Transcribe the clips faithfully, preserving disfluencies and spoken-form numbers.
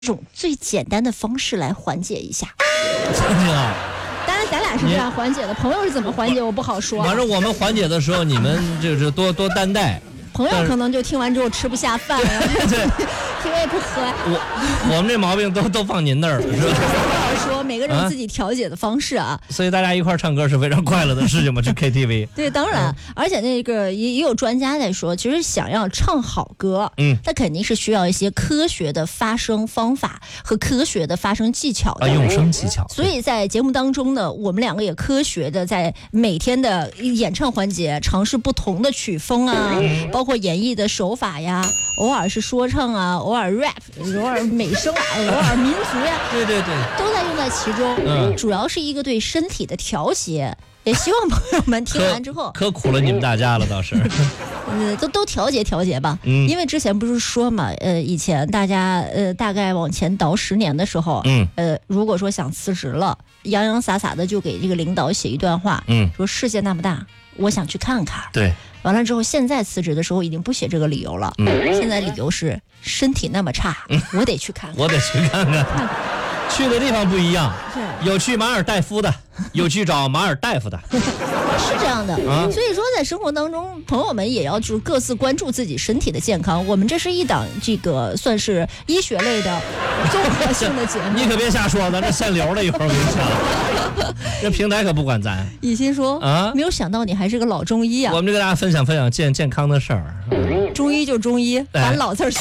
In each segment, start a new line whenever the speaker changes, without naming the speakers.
这种最简单的方式来缓解一下。
真的啊。
当然，咱俩是这样缓解的，朋友是怎么缓解我不好说。
反正我们缓解的时候，你们就是多多担待。
朋友可能就听完之后吃不下饭了，
对，
听也不喝。
我我们这毛病都都放您那儿了，是吧？
不好说，每个人有自己调节的方式啊。
所以大家一块唱歌是非常快乐的事情嘛，去 K T V。
对，当然，嗯、而且那个也也有专家在说，其实想要唱好歌，嗯，那肯定是需要一些科学的发声方法和科学的发声技巧的。
啊，用声技巧。
所以在节目当中呢，我们两个也科学的在每天的演唱环节尝试不同的曲风啊，嗯、包括演绎的手法呀，偶尔是说唱啊，偶尔 rap， 偶尔美声啊，偶尔民族呀，
对对对，
都在用在其中。嗯，主要是一个对身体的调节。也希望朋友们听完之后，
可苦了你们大家了，倒是，
呃，都都调节调节吧。嗯，因为之前不是说嘛，呃，以前大家呃大概往前倒十年的时候，嗯，呃，如果说想辞职了，洋洋洒洒的就给这个领导写一段话，嗯，说世界那么大，我想去看看。
对，
完了之后，现在辞职的时候已经不写这个理由了，嗯，现在理由是身体那么差，嗯、我得去看看，
我得去看看。看看去的地方不一样，有去马尔代夫的，有去找马尔大夫的，
是这样的啊。所以说，在生活当中，朋友们也要就是各自关注自己身体的健康。我们这是一档这个算是医学类的综合性的节目。
你可别瞎说，咱这限流了，一会儿我跟你讲，这平台可不管咱。
以心说啊，没有想到你还是个老中医啊。
我们就跟大家分享分享健健康的事儿。
嗯、中医就中医，把老字儿。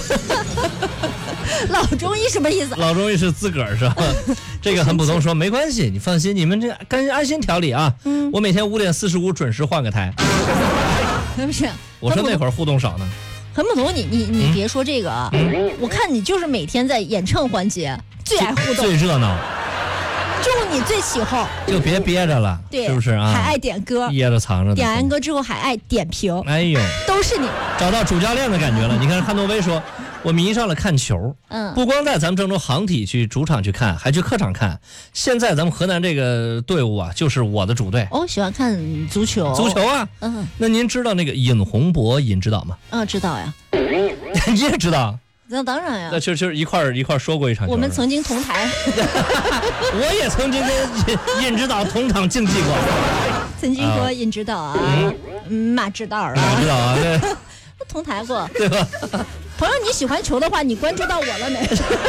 老中医什么意思？
老中医是自个儿是吧？这个很普通说，没关系，你放心，你们这干安心调理啊。嗯，我每天五点四十五准时换个台。
是不是？
我说那会儿互动少呢。
很普通，你你你别说这个啊，嗯、我看你就是每天在演唱环节最爱互动，
最热闹。
就你最起哄，
就别憋着了，对，是不是啊？
还爱点歌，
掖着藏着。
点完歌之后还爱点评，
哎呦，
都是你
找到主教练的感觉了。你看汉诺威说，我迷上了看球，嗯，不光在咱们郑州杭体去主场去看，还去客场看。现在咱们河南这个队伍啊，就是我的主队。
哦，喜欢看足球，
足球啊，嗯，那您知道那个尹洪博尹指导吗？
嗯，知道呀。
你也知道？
那当然呀，
那就就是一块儿一块儿说过一场球。
我们曾经同台，
我也曾经跟尹指导同场竞技过。
曾经和尹指导啊，嗯，马指导啊，
马指导啊，对，
同台过，
对吧？
朋友，你喜欢球的话，你关注到我了没？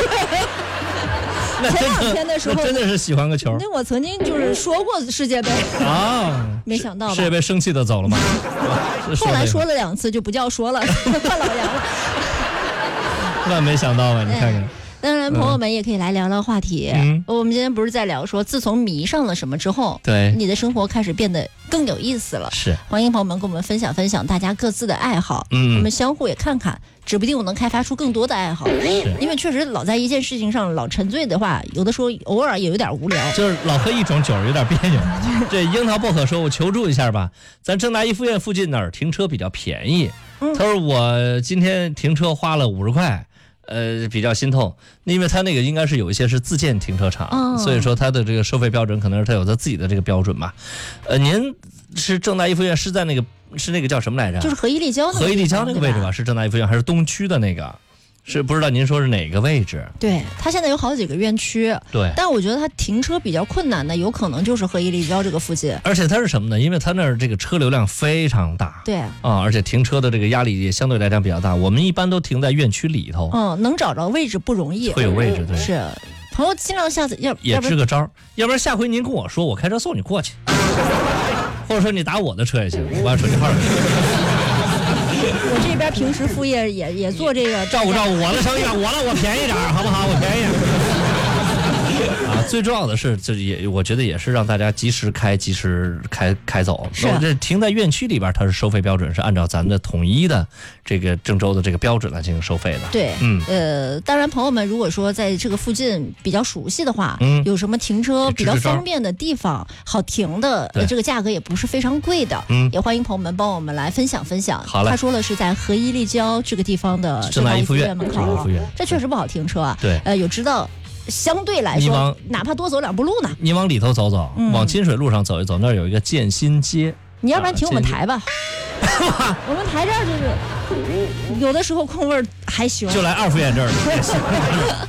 前两天的时候，
真的是喜欢个球。
那我曾经就是说过世界杯啊，没想到吧？
世界杯生气的走了吗？
后来说了两次就不叫说了，换老杨了。
万没想到吧？你看看。
当然，朋友们也可以来聊聊话题。嗯、我们今天不是在聊说，自从迷上了什么之后，
对
你的生活开始变得更有意思了。
是，
欢迎朋友们跟我们分享分享大家各自的爱好，嗯，我们相互也看看，指不定我能开发出更多的爱好。
是，
因为确实老在一件事情上老沉醉的话，有的时候偶尔也有点无聊，
就是老喝一种酒有点别扭。这樱桃薄荷说，我求助一下吧，咱正大一附院附近哪儿停车比较便宜？嗯、他说我今天停车花了五十块。呃，比较心痛，因为他那个应该是有一些是自建停车场，哦、所以说他的这个收费标准可能是他有他自己的这个标准吧。呃，您是正大一附院是在那个是那个叫什么来着？
就是合一立交
合一立交那个位置吧？是正大一附院还是东区的那个？是不知道您说是哪个位置？
对，它现在有好几个院区，
对，
但我觉得它停车比较困难的，有可能就是合一立交这个附近。
而且它是什么呢？因为它那儿这个车流量非常大，
对
啊，而且停车的这个压力也相对来讲比较大。我们一般都停在院区里头，
嗯，能找着位置不容易，
会有位置，对。
是，朋友尽量下次要
也支个招，要不然下回您跟我说，我开车送你过去，或者说你打我的车也行，我把手机号。
我这边平时副业也也做这个
照顾照顾我的生意，我了我便宜点好不好？我便宜。啊，最重要的是，这也我觉得也是让大家及时开，及时开开走。
是
这停在院区里边，它是收费标准是按照咱们的统一的这个郑州的这个标准来进行收费的。
对，嗯，呃，当然，朋友们如果说在这个附近比较熟悉的话，嗯，有什么停车比较方便的地方，好停的，呃，这个价格也不是非常贵的，嗯，也欢迎朋友们帮我们来分享分享。
好嘞，
他说了是在合一立交这个地方的
正大一附院
门口，这确实不好停车啊。
对，
呃，有知道。相对来说，哪怕多走两步路呢。
你往里头走走，嗯、往金水路上走一走，那儿有一个建新街。
你要不然停我们台吧，啊、我们台这儿就是有的时候空位还行，
就来二附院这儿了。